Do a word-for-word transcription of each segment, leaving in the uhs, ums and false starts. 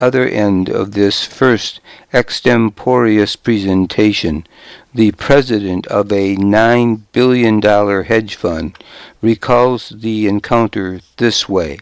other end of this first extemporaneous presentation, the president of a nine billion dollars hedge fund recalls the encounter this way.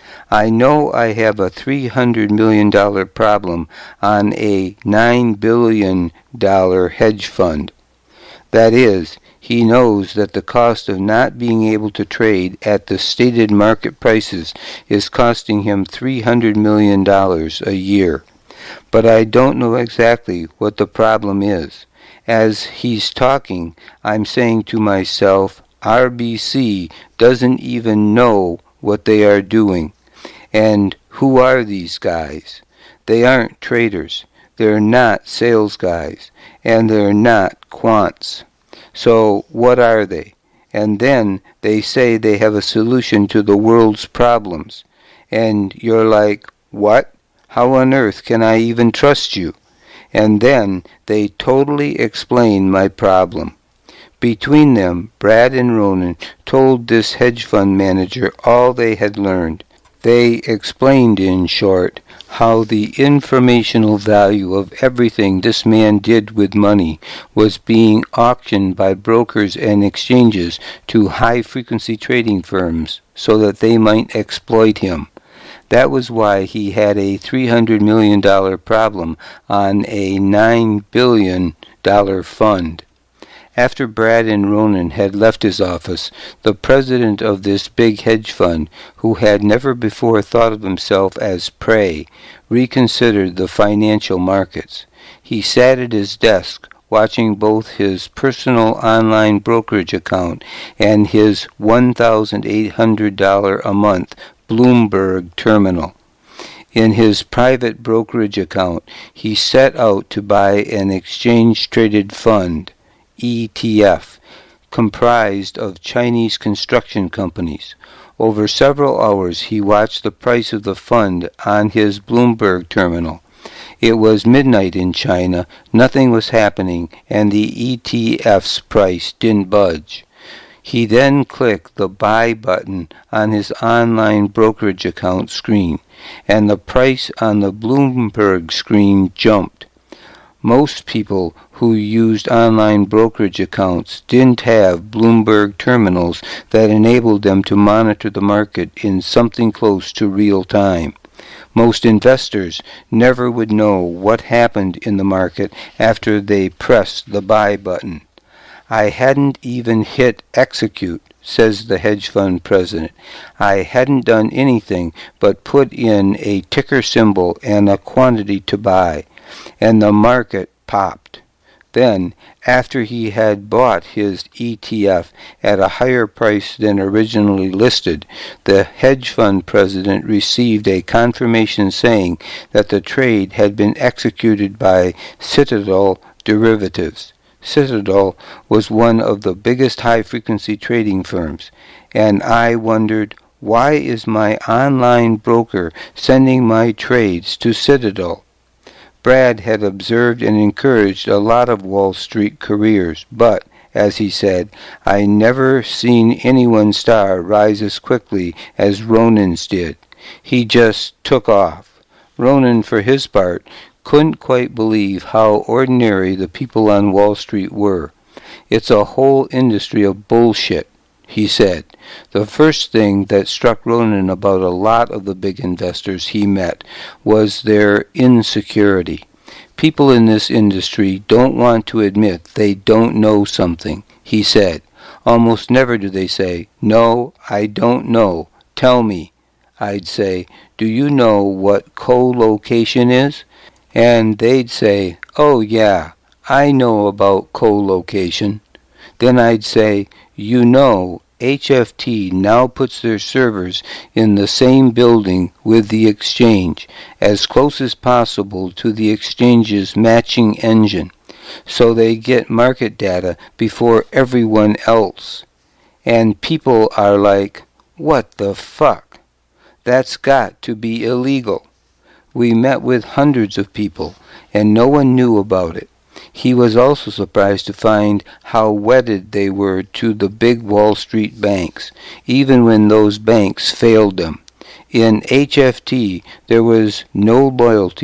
I know I have a three hundred million dollars problem on a nine billion dollars hedge fund. That is, he knows that the cost of not being able to trade at the stated market prices is costing him three hundred million dollars a year. But I don't know exactly what the problem is. As he's talking, I'm saying to myself, R B C doesn't even know what they are doing. And who are these guys? They aren't traders. They're not sales guys. And they're not quants. So what are they? And then they say they have a solution to the world's problems. And you're like, what? How on earth can I even trust you? And then they totally explain my problem. Between them, Brad and Ronan told this hedge fund manager all they had learned. They explained, in short, how the informational value of everything this man did with money was being auctioned by brokers and exchanges to high-frequency trading firms so that they might exploit him. That was why he had a three hundred million dollars problem on a nine billion dollars fund. After Brad and Ronan had left his office, the president of this big hedge fund, who had never before thought of himself as prey, reconsidered the financial markets. He sat at his desk, watching both his personal online brokerage account and his one thousand eight hundred dollars a month Bloomberg terminal. In his private brokerage account, he set out to buy an exchange-traded fund, E T F, comprised of Chinese construction companies. Over several hours he watched the price of the fund on his Bloomberg terminal. It was midnight in China, nothing was happening, and the E T F's price didn't budge. He then clicked the buy button on his online brokerage account screen, and the price on the Bloomberg screen jumped. Most people who used online brokerage accounts didn't have Bloomberg terminals that enabled them to monitor the market in something close to real time. Most investors never would know what happened in the market after they pressed the buy button. I hadn't even hit execute, says the hedge fund president. I hadn't done anything but put in a ticker symbol and a quantity to buy, and the market popped. Then, after he had bought his E T F at a higher price than originally listed, the hedge fund president received a confirmation saying that the trade had been executed by Citadel Derivatives. Citadel was one of the biggest high-frequency trading firms, and I wondered, why is my online broker sending my trades to Citadel? Brad had observed and encouraged a lot of Wall Street careers, but, as he said, I never seen anyone's star rise as quickly as Ronan's did. He just took off. Ronan, for his part, couldn't quite believe how ordinary the people on Wall Street were. It's a whole industry of bullshit, he said. The first thing that struck Ronan about a lot of the big investors he met was their insecurity. People in this industry don't want to admit they don't know something, he said. Almost never do they say, "No, I don't know. Tell me." I'd say, "Do you know what co-location is?" And they'd say, "Oh yeah, I know about co-location." Then I'd say, "You know, H F T now puts their servers in the same building with the exchange, as close as possible to the exchange's matching engine, so they get market data before everyone else." And people are like, "What the fuck? That's got to be illegal." We met with hundreds of people, and no one knew about it. He was also surprised to find how wedded they were to the big Wall Street banks, even when those banks failed them. In H F T, there was no loyalty